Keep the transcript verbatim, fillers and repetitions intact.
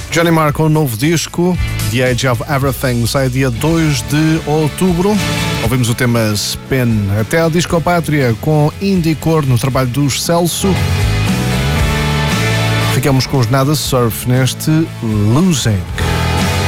Johnny Marr com um novo disco, The Age of Everything, sai dia dois de outubro. Ouvimos o tema Spin. Até a Disco Pátria com Indie Cor no trabalho dos Celso. Ficamos com os Nada Surf neste Losing.